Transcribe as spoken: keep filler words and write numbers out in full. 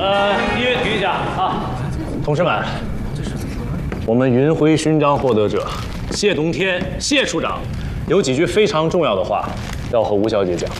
呃，音乐停一下啊！ 同事们，我们云辉勋章获得者谢冬天谢处长有几句非常重要的话要和吴小姐讲。